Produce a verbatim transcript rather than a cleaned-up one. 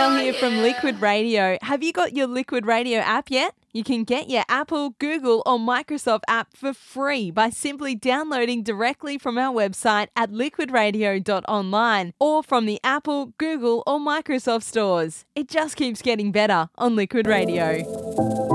Mel here yeah. from Liquid Radio. Have you got your Liquid Radio app yet? You can get your Apple, Google or Microsoft app for free by simply downloading directly from our website at liquid radio dot online or from the Apple, Google or Microsoft stores. It just keeps getting better on Liquid Radio.